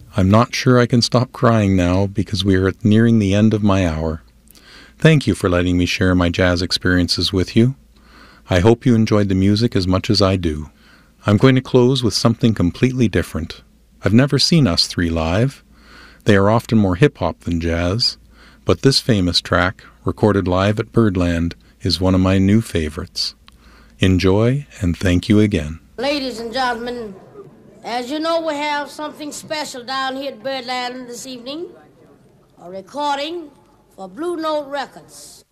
I'm not sure I can stop crying now because we are nearing the end of my hour. Thank you for letting me share my jazz experiences with you. I hope you enjoyed the music as much as I do. I'm going to close with something completely different. I've never seen Us Three live. They are often more hip-hop than jazz, but this famous track, recorded live at Birdland, is one of my new favorites. Enjoy, and thank you again. Ladies and gentlemen, as you know, we have something special down here at Birdland this evening, a recording for Blue Note Records.